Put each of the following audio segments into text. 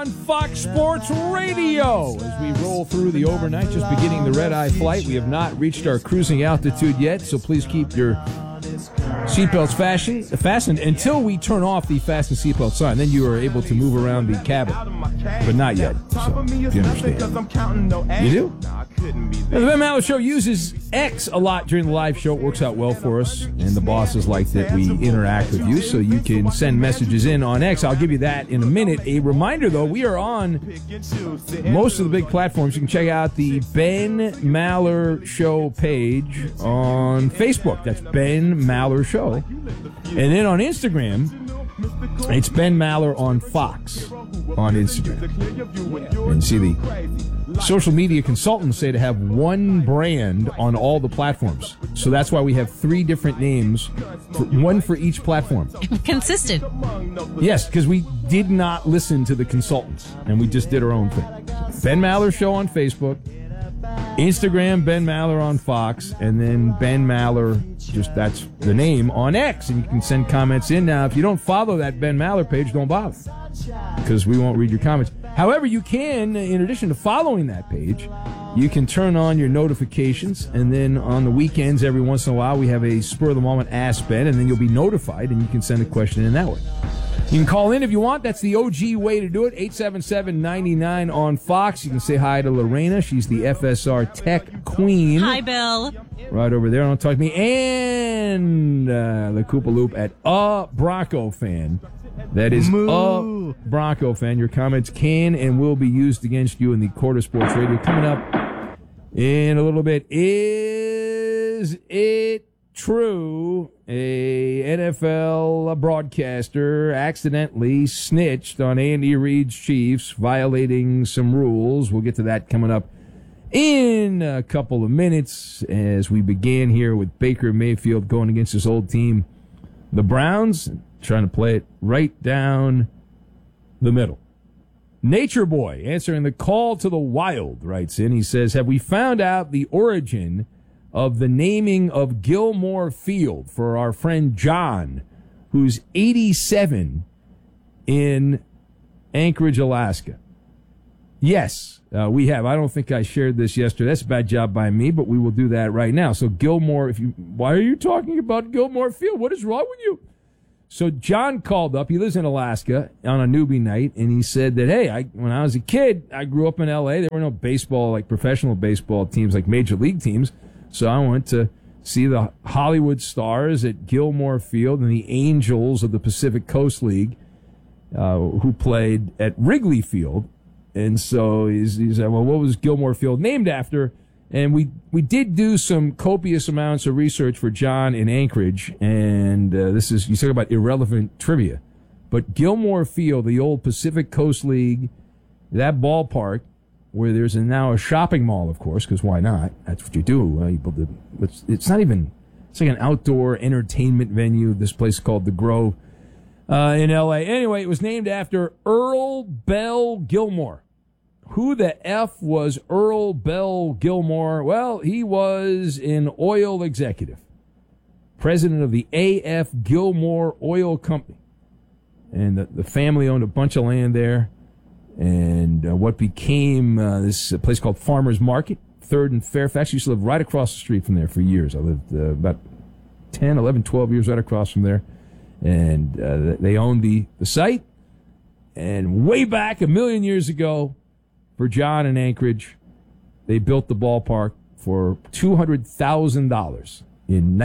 on Fox Sports Radio. As we roll through the overnight, just beginning the red-eye flight. We have not reached our cruising altitude yet, so please keep your seatbelts fastened until we turn off the fasten seatbelt sign. Then you are able to move around the cabin, but not yet. So, if you understand. You do? Now, the Ben Maller Show uses X a lot during the live show. It works out well for us, and the bosses like that we interact with you, so you can send messages in on X. I'll give you that in a minute. A reminder, though, we are on most of the big platforms. You can check out the Ben Maller Show page on Facebook. That's Ben Maller Show. And then on Instagram, it's Ben Maller on Fox on Instagram. And see, the social media consultants say to have one brand on all the platforms. So that's why we have three different names, one for each platform. Consistent. Yes, because we did not listen to the consultants, and we just did our own thing. Ben Maller Show on Facebook, Instagram, Ben Maller on Fox, and then Ben Maller, just that's the name, on X. And you can send comments in. Now, if you don't follow that Ben Maller page, don't bother, because we won't read your comments. However, you can, in addition to following that page, you can turn on your notifications, and then on the weekends, every once in a while, we have a spur-of-the-moment Ask Ben, and then you'll be notified, and you can send a question in that way. You can call in if you want. That's the OG way to do it, 877-99 on Fox. You can say hi to Lorena. She's the FSR Tech Queen. Hi, Bill. Right over there. Don't talk to me. And the Koopa Loop at a Bronco fan. That is a Bronco fan. Your comments can and will be used against you in the Court of Sports Radio. Coming up in a little bit, is it true a NFL broadcaster accidentally snitched on Andy Reid's Chiefs, violating some rules? We'll get to that coming up in a couple of minutes as we begin here with Baker Mayfield going against his old team, the Browns, trying to play it right down the middle. Nature Boy, answering the call to the wild, writes in. He says, have we found out the origin of the naming of Gilmore Field for our friend John, who's 87 in Anchorage, Alaska? Yes, we have. I don't think I shared this yesterday. That's a bad job by me, but we will do that right now. So Gilmore, why are you talking about Gilmore Field? What is wrong with you? So John called up. He lives in Alaska on a newbie night, and he said that, hey, when I was a kid, I grew up in L.A. There were no baseball, like professional baseball teams, like major league teams. So I went to see the Hollywood Stars at Gilmore Field and the Angels of the Pacific Coast League, who played at Wrigley Field. And so he said, well, what was Gilmore Field named after? And we did do some copious amounts of research for John in Anchorage, and this is, you talk about irrelevant trivia. But Gilmore Field, the old Pacific Coast League, that ballpark, where there's now a shopping mall, of course, because why not? That's what you do. It's not even, it's like an outdoor entertainment venue, this place called The Grove in L.A. Anyway, it was named after Earl Bell Gilmore. Who the F was Earl Bell Gilmore? Well, he was an oil executive, president of the A.F. Gilmore Oil Company. And the family owned a bunch of land there. And what became this place called Farmers Market, 3rd and Fairfax. I used to live right across the street from there for years. I lived about 10, 11, 12 years right across from there. And they owned the site. And way back, a million years ago, for John in Anchorage, they built the ballpark for $200,000 in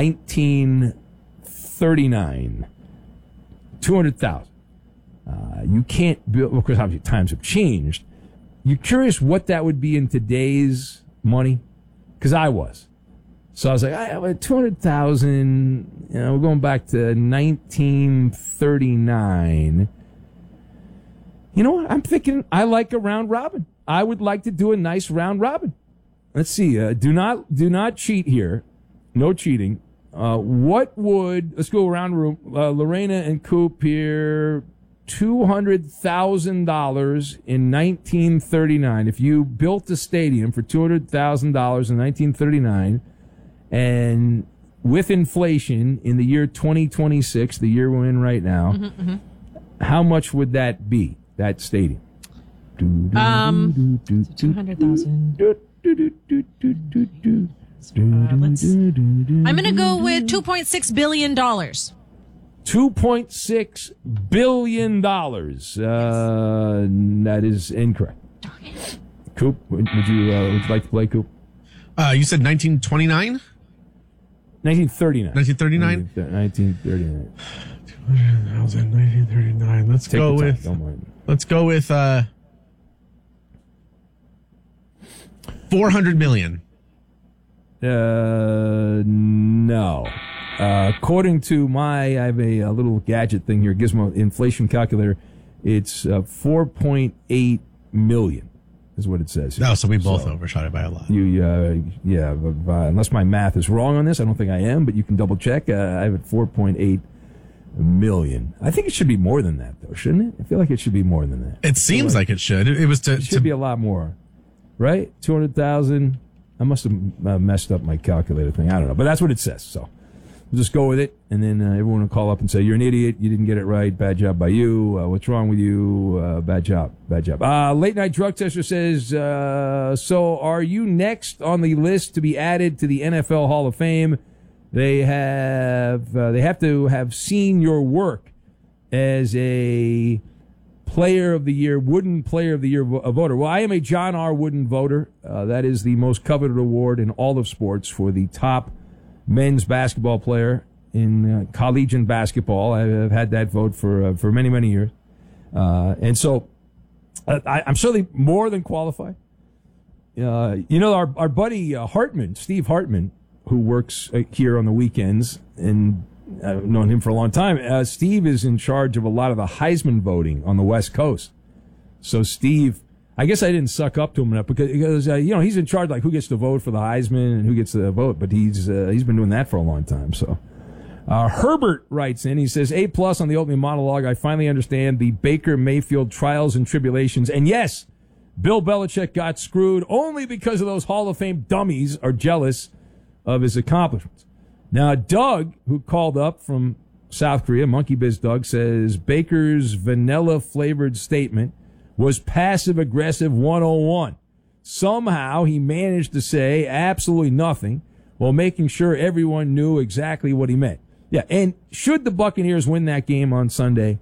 1939. $200,000. You can't build, because obviously times have changed. You're curious what that would be in today's money? Because I was. So I was like, 200,000, we're going back to 1939. You know what? I'm thinking I like a round robin. I would like to do a nice round robin. Let's see. Do not cheat here. No cheating. What would, let's go around the room. Lorena and Coop here, $200,000 in 1939. If you built a stadium for $200,000 in 1939, and with inflation in the year 2026, the year we're in right now, how much would that be, that stadium? 200,000. I'm going to go with $2.6 billion. $2.6 billion. That is incorrect. Coop, would you like to play, Coop? You said 1929? 1939. 1939? 1939. 1939. Let's go with 400 million. No. According to I have a little gadget thing here, Gizmo inflation calculator. It's 4.8 million is what it says. No, so we both overshot it by a lot. Unless my math is wrong on this, I don't think I am, but you can double check. I have it 4.8 million. I think it should be more than that, though, shouldn't it? I feel like it should be more than that. It seems like it should. It should be a lot more, right? 200,000. I must have messed up my calculator thing. I don't know, but that's what it says. So we'll just go with it, and then everyone will call up and say, "You're an idiot. You didn't get it right. Bad job by you. What's wrong with you? Bad job. Bad job." Late Night Drug Tester says, "So are you next on the list to be added to the NFL Hall of Fame? They have to have seen your work as a Player of the Year, Wooden Player of the Year voter." Well, I am a John R. Wooden voter. That is the most coveted award in all of sports for the top men's basketball player in collegiate basketball. I've had that vote for many, many years. And so I'm certainly more than qualified. Our buddy Hartman, Steve Hartman, who works here on the weekends, and I've known him for a long time. Steve is in charge of a lot of the Heisman voting on the West Coast. So Steve, I guess I didn't suck up to him enough because he's in charge, like who gets to vote for the Heisman and who gets to vote. But he's been doing that for a long time. So Herbert writes in. He says, A+ on the opening monologue. I finally understand the Baker Mayfield trials and tribulations. And yes, Bill Belichick got screwed only because of those Hall of Fame dummies are jealous of his accomplishments. Now, Doug, who called up from South Korea, Monkey Biz Doug, says Baker's vanilla-flavored statement was passive-aggressive 101. Somehow he managed to say absolutely nothing while making sure everyone knew exactly what he meant. Yeah, and should the Buccaneers win that game on Sunday,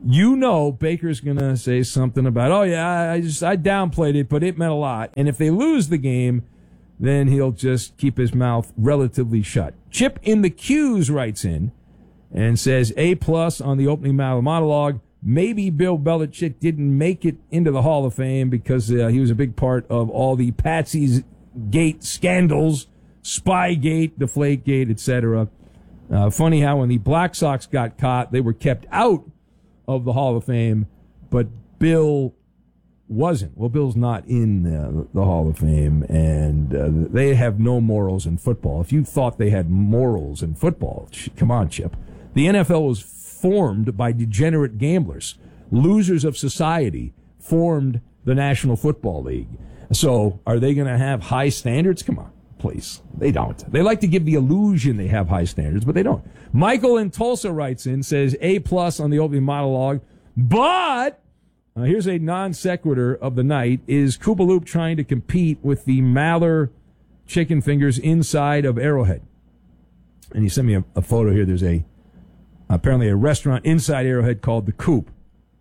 Baker's going to say something about, I downplayed it, but it meant a lot. And if they lose the game, then he'll just keep his mouth relatively shut. Chip in the Q's writes in and says, A+ on the opening monologue. Maybe Bill Belichick didn't make it into the Hall of Fame because he was a big part of all the Patsy's Gate scandals, Spygate, Deflategate, etc. Funny how when the Black Sox got caught, they were kept out of the Hall of Fame, but Bill wasn't. Well, Bill's not in the Hall of Fame, and they have no morals in football. If you thought they had morals in football, come on, Chip. The NFL was formed by degenerate gamblers. Losers of society formed the National Football League. So are they going to have high standards? Come on, please. They don't. They like to give the illusion they have high standards, but they don't. Michael in Tulsa writes in, says A+ on the opening monologue, but here's a non sequitur of the night. Is Koopaloop trying to compete with the Maller chicken fingers inside of Arrowhead? And he sent me a photo here. There's apparently a restaurant inside Arrowhead called The Coop.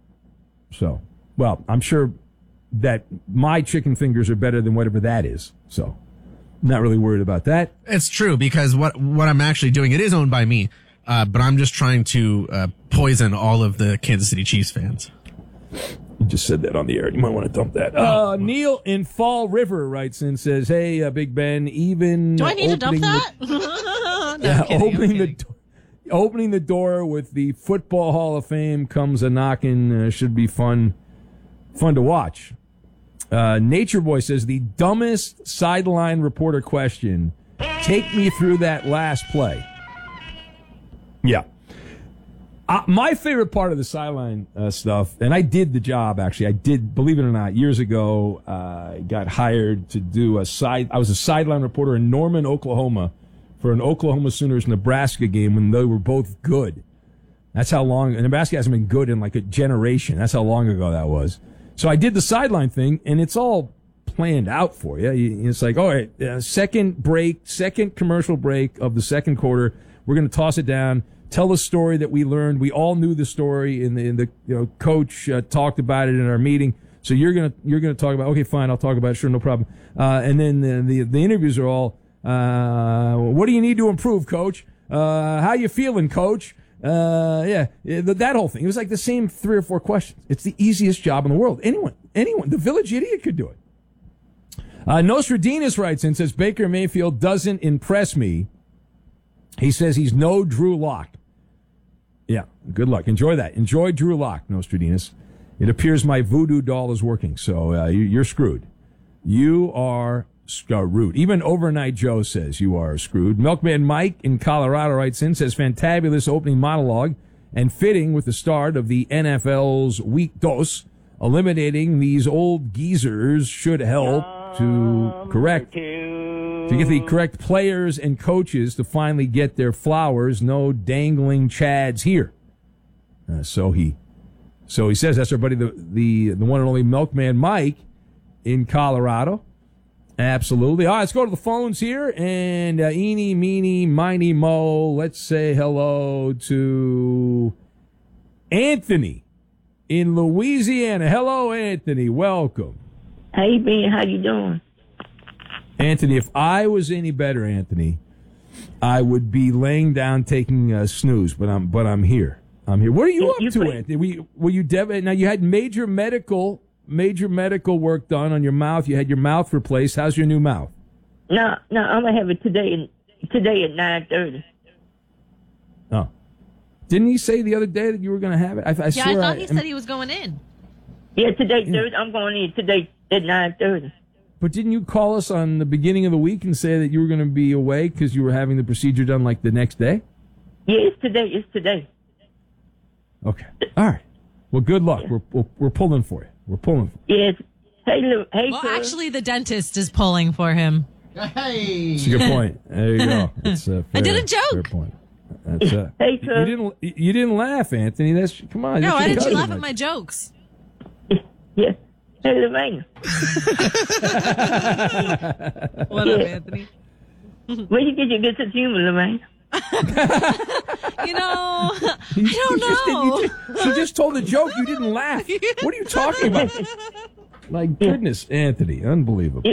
So, well, I'm sure that my chicken fingers are better than whatever that is. So, not really worried about that. It's true, because what I'm actually doing, it is owned by me, but I'm just trying to poison all of the Kansas City Chiefs fans. You just said that on the air. You might want to dump that. Neil in Fall River writes in, says, "Hey, Big Ben, even do I need to dump that? Opening the door with the Football Hall of Fame comes a knocking. Should be fun to watch." Nature Boy says, the dumbest sideline reporter question. Take me through that last play. Yeah. My favorite part of the sideline stuff, and I did the job, actually. I did, believe it or not, years ago, I got hired to do I was a sideline reporter in Norman, Oklahoma, for an Oklahoma Sooners-Nebraska game when they were both good. That's how long, and Nebraska hasn't been good in like a generation. That's how long ago that was. So I did the sideline thing, and it's all planned out for you. It's like, all right, second commercial break of the second quarter. We're going to toss it down. Tell a story that we learned. We all knew the story, in the coach talked about it in our meeting. So you're gonna talk about. Okay, fine, I'll talk about it. Sure, no problem. And then the interviews are all. What do you need to improve, Coach? How you feeling, Coach? That whole thing. It was like the same 3 or 4 questions. It's the easiest job in the world. Anyone, the Village Idiot could do it. Nostradamus writes in, says, Baker Mayfield doesn't impress me. He says he's no Drew Lock. Yeah, good luck. Enjoy that. Enjoy Drew Lock, Nostradamus. It appears my voodoo doll is working, so you're screwed. You are screwed. Even Overnight Joe says you are screwed. Milkman Mike in Colorado writes in, says, fantabulous opening monologue and fitting with the start of the NFL's Week Dos. Eliminating these old geezers should help to get the correct players and coaches to finally get their flowers. No dangling chads here. So he says, that's our buddy, the one and only Milkman Mike in Colorado. Absolutely. All right, let's go to the phones here. And eeny, meeny, miny, mo. Let's say hello to Anthony in Louisiana. Hello, Anthony. Welcome. Hey, Ben. How you doing? Anthony, if I was any better, Anthony, I would be laying down taking a snooze. But I'm here. I'm here. What are you up to, Anthony? Were you now? You had major medical work done on your mouth. You had your mouth replaced. How's your new mouth? No, I'm gonna have it today at 9:30. Oh, didn't he say the other day that you were going to have it? I thought he said he was going in. Yeah, today, Thursday. I'm going in today at 9:30. But didn't you call us on the beginning of the week and say that you were going to be away because you were having the procedure done like the next day? Yeah, it's today. It's today. Okay. All right. Well, good luck. Yeah. We're pulling for you. We're pulling for you. Yes. Hey, Well, actually, the dentist is pulling for him. Hey. It's a good point. There you go. It's a fair, I did a joke. Fair point. That's Hey, sir. You didn't laugh, Anthony. Come on. No, why didn't you laugh at at my jokes? Yeah. Hey, Lorraine. What up, Anthony? Where you get your good sense of humor, Lorraine? I don't know. She just told a joke. You didn't laugh. What are you talking about? My goodness, Anthony. Unbelievable.